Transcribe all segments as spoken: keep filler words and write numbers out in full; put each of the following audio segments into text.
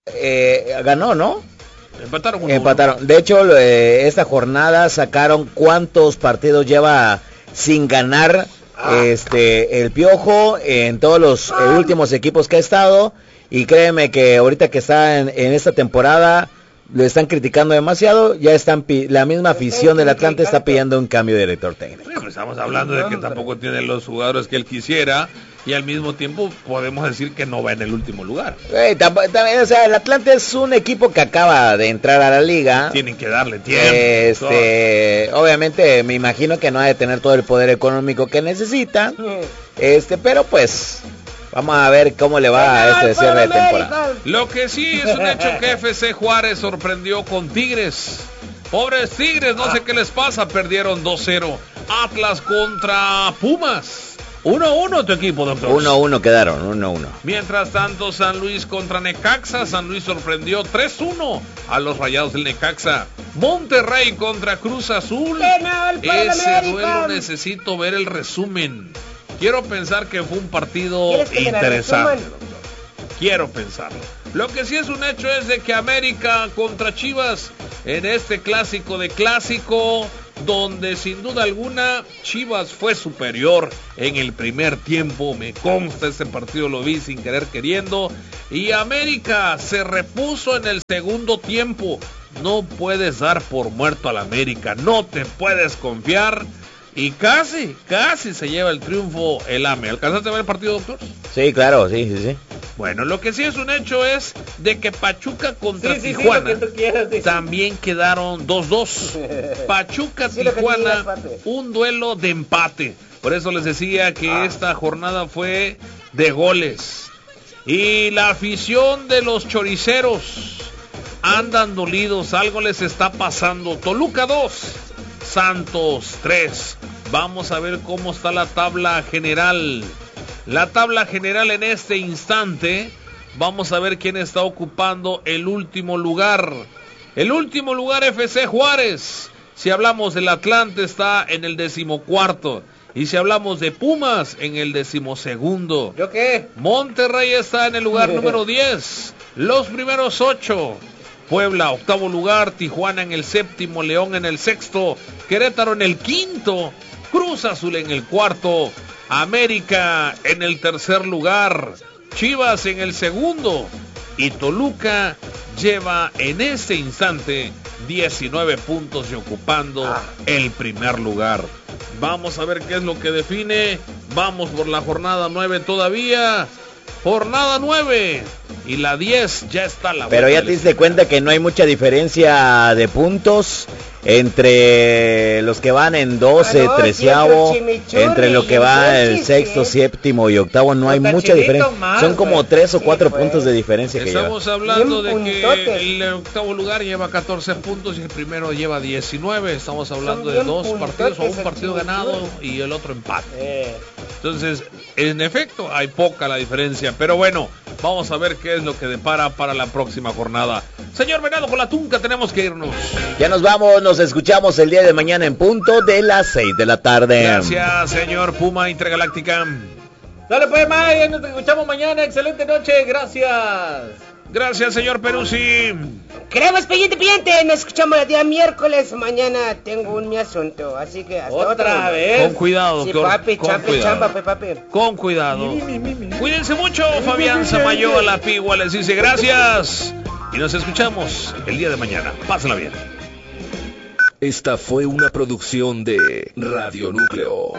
eh, ganó, ¿no? Empataron uno, Empataron. uno. De hecho, eh, esta jornada sacaron cuántos partidos lleva sin ganar ah. este el Piojo en todos los eh, últimos equipos que ha estado. Y créeme que ahorita que está en, en esta temporada lo están criticando demasiado. Ya están la misma afición del Atlante está pidiendo un cambio de director técnico. Sí, estamos hablando de que tampoco tiene los jugadores que él quisiera. Y al mismo tiempo podemos decir que no va en el último lugar. Eh, también, o sea, el Atlante es un equipo que acaba de entrar a la liga. Tienen que darle tiempo. Este, obviamente me imagino que no ha de tener todo el poder económico que necesita. Este, pero pues vamos a ver cómo le va a este cierre de temporada. Lo que sí es un hecho que F C Juárez sorprendió con Tigres. Pobres Tigres, no sé qué les pasa, perdieron dos cero. Atlas contra Pumas. uno a uno tu equipo, doctor. uno a uno quedaron, uno a uno. Mientras tanto, San Luis contra Necaxa. San Luis sorprendió tres uno a los Rayados del Necaxa. Monterrey contra Cruz Azul. Ese duelo necesito ver el resumen. Quiero pensar que fue un partido interesante, doctor. Quiero pensarlo. Lo que sí es un hecho es de que América contra Chivas en este clásico de clásico, donde sin duda alguna Chivas fue superior en el primer tiempo, me consta, ese partido lo vi sin querer queriendo, y América se repuso en el segundo tiempo. No puedes dar por muerto al América, no te puedes confiar, y casi, casi se lleva el triunfo el A M E. ¿Alcanzaste a ver el partido, doctor? Sí, claro, sí, sí, sí. Bueno, lo que sí es un hecho es de que Pachuca contra sí, sí, Tijuana sí, quieras, sí. también quedaron dos dos. Pachuca sí, Tijuana, un duelo de empate. Por eso les decía que ah. esta jornada fue de goles. Y la afición de los choriceros andan dolidos, algo les está pasando. Toluca dos, Santos tres. Vamos a ver cómo está la tabla general. La tabla general en este instante, vamos a ver quién está ocupando el último lugar. El último lugar, F C Juárez. Si hablamos del Atlante, está en el decimocuarto. Y si hablamos de Pumas, en el decimosegundo. ¿Yo qué? Monterrey está en el lugar número diez. Los primeros ocho. Puebla, octavo lugar. Tijuana en el séptimo. León en el sexto. Querétaro en el quinto. Cruz Azul en el cuarto. América en el tercer lugar, Chivas en el segundo y Toluca lleva en este instante diecinueve puntos y ocupando ah. el primer lugar. Vamos a ver qué es lo que define. Vamos por la jornada nueve todavía. Jornada nueve y la diez ya está la. Pero ya te diste cuenta que no hay mucha diferencia de puntos entre los que van en doce, ah, no, treceavo, entre lo que va el sexto, sí. séptimo y octavo, no hay mucha diferencia. Más, son como tres o cuatro sí, puntos de diferencia que Estamos lleva. hablando de que el octavo lugar lleva catorce puntos y el primero lleva diecinueve. Estamos hablando de dos partidos o un partido ganado y el otro empate. Eh. Entonces, en efecto, hay poca la diferencia. Pero bueno, vamos a ver qué es lo que depara para la próxima jornada. Señor Venado con la Tunca, tenemos que irnos. Ya nos vamos, nos escuchamos el día de mañana en punto de las seis de la tarde. Gracias, señor Puma Intergaláctica. Dale pues, Maya, nos escuchamos mañana. Excelente noche, gracias. Gracias, señor Peruzzi. Queremos pendiente, pendiente. Nos escuchamos el día miércoles. Mañana tengo un mi asunto, así que hasta otra, otra vez. Con cuidado, sí, doctor. papi, con champe, cuidado. chamba, pe, papi. Con cuidado. Mi, mi, mi, mi. Cuídense mucho. Fabián Samayoa, la Pigua, les dice gracias. Y nos escuchamos el día de mañana. Pásenla bien. Esta fue una producción de Radio Núcleo.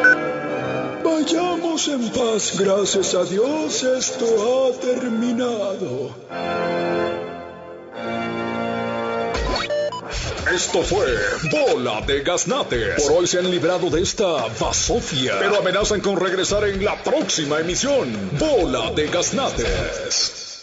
Vayamos en paz, gracias a Dios, esto ha terminado. Esto fue Bola de Gaznates. Por hoy se han librado de esta basofia, pero amenazan con regresar en la próxima emisión. Bola de Gaznates.